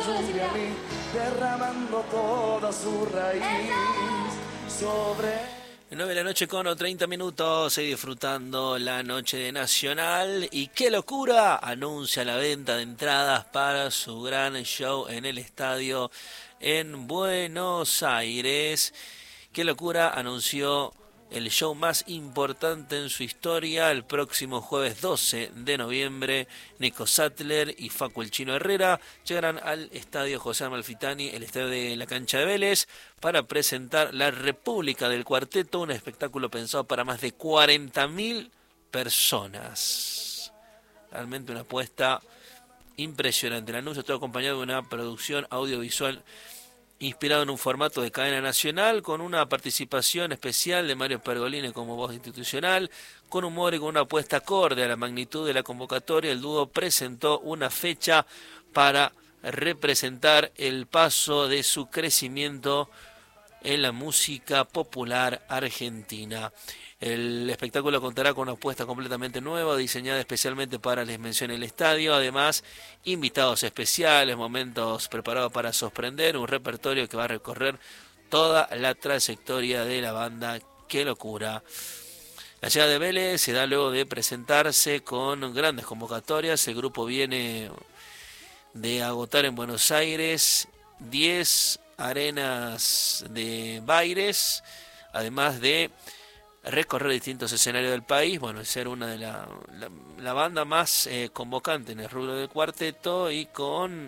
lluvia a mí, derramando toda su raíz sobre... 9 de la noche con 30 minutos, seguí disfrutando la noche de Nacional. Y qué locura, anuncia la venta de entradas para su gran show en el estadio en Buenos Aires. Qué locura, anunció el show más importante en su historia. El próximo jueves 12 de noviembre, Nico Sattler y Facu el Chino Herrera llegarán al estadio José Amalfitani, el estadio de la cancha de Vélez, para presentar La República del Cuarteto, un espectáculo pensado para más de 40.000 personas. Realmente una apuesta impresionante. El anuncio está acompañado de una producción audiovisual inspirado en un formato de cadena nacional, con una participación especial de Mario Pergolini como voz institucional. Con humor y con una apuesta acorde a la magnitud de la convocatoria, el dúo presentó una fecha para representar el paso de su crecimiento en la música popular argentina. El espectáculo contará con una apuesta completamente nueva, diseñada especialmente para les mencioné el estadio. Además, invitados especiales, momentos preparados para sorprender, un repertorio que va a recorrer toda la trayectoria de la banda. ¡Qué locura! La llegada de Vélez se da luego de presentarse con grandes convocatorias. El grupo viene de agotar en Buenos Aires 10 arenas de bailes, además de recorrer distintos escenarios del país. Bueno, ser una de la banda más convocante en el rubro del cuarteto y con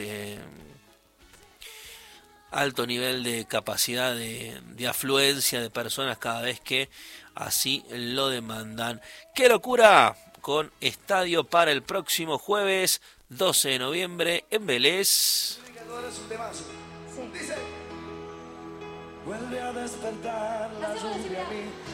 alto nivel de capacidad de afluencia de personas cada vez que así lo demandan. ¡Qué locura! Con estadio para el próximo jueves 12 de noviembre en Vélez. Vuelve a despertar la lluvia a mí.